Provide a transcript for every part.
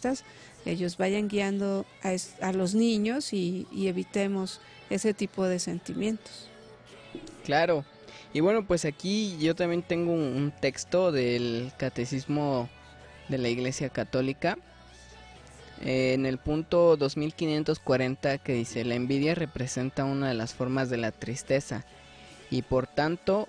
catequistas, ellos vayan guiando a los niños y evitemos ese tipo de sentimientos. Claro. Y bueno, pues aquí yo también tengo un texto del Catecismo de la Iglesia Católica, en el punto 2540, que dice: la envidia representa una de las formas de la tristeza y por tanto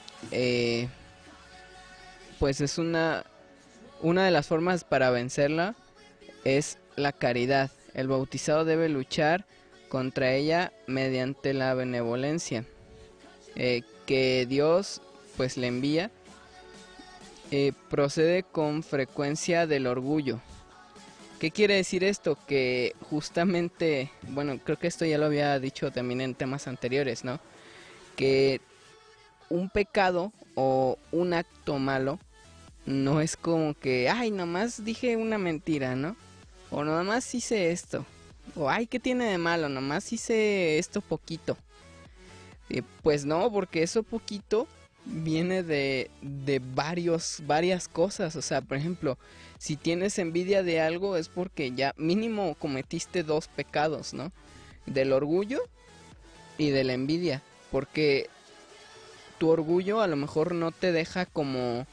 pues es una de las formas para vencerla es la caridad. El bautizado debe luchar contra ella mediante la benevolencia que Dios pues le envía. Procede con frecuencia del orgullo. ¿Qué quiere decir esto? Que justamente, bueno, creo que esto ya lo había dicho también en temas anteriores, ¿no? Que un pecado o un acto malo no es como que, ay, nomás dije una mentira, ¿no? O nomás hice esto. O, ay, ¿qué tiene de malo? Nomás hice esto poquito. Pues no, porque eso poquito viene de varias cosas. O sea, por ejemplo, si tienes envidia de algo es porque ya mínimo cometiste 2 pecados, ¿no? Del orgullo y de la envidia. Porque tu orgullo a lo mejor no te deja como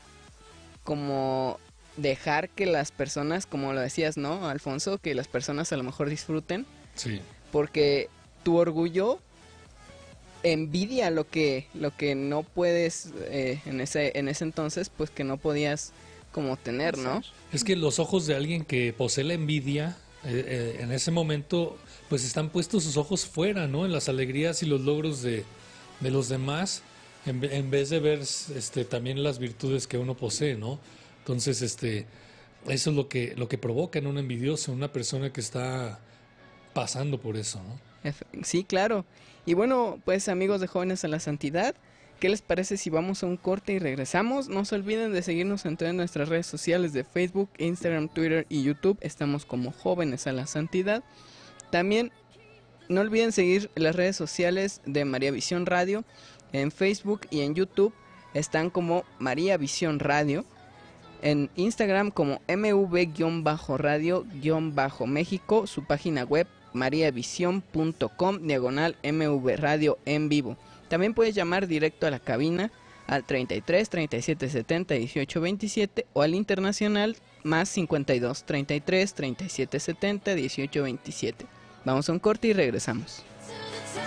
dejar que las personas, como lo decías, ¿no, Alfonso? Que las personas a lo mejor disfruten. Sí. Porque tu orgullo envidia lo que no puedes en ese entonces, pues que no podías como tener, ¿no? Es que los ojos de alguien que posee la envidia en ese momento pues están puestos sus ojos fuera, ¿no? En las alegrías y los logros de los demás, en vez de ver también las virtudes que uno posee, ¿no? Entonces eso es lo que provoca en un envidioso, una persona que está pasando por eso, ¿no? Sí, claro. Y bueno, pues amigos de Jóvenes a la Santidad, ¿qué les parece si vamos a un corte y regresamos? No se olviden de seguirnos en todas nuestras redes sociales de Facebook, Instagram, Twitter y YouTube. Estamos como Jóvenes a la Santidad. También no olviden seguir las redes sociales de María Visión Radio. En Facebook y en YouTube están como María Visión Radio. En Instagram como mv-radio-méxico. Su página web mariavision.com/MV Radio en vivo. También puedes llamar directo a la cabina al 33 37 70 18 27 o al internacional más 52 33 37 70 18 27. Vamos a un corte y regresamos.